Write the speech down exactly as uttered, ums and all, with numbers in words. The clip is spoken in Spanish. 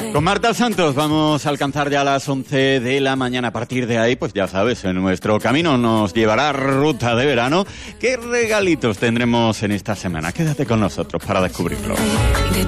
Con Marta Santos vamos a alcanzar ya las once de la mañana. A partir de ahí, pues ya sabes, en nuestro camino nos llevará ruta de verano. ¿Qué regalitos tendremos en esta semana? Quédate con nosotros para descubrirlo.